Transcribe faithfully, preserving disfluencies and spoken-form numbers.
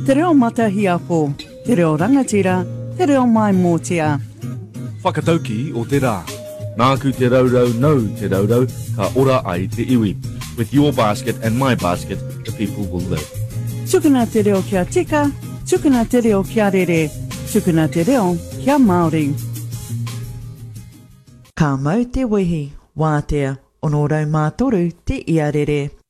Te reo matahiapo, te reo rangatira, te reo mai mōtia. Whakatauki o te rā. Nāku te raurau nau te raurau, ka ora ai te iwi. With your basket and my basket, the people will live. Tukuna te reo kia tika, tukuna te reo kia rere, tukuna te reo kia Māori. Ka mau te wihi, wātea, ono rau mātoru te ia rere.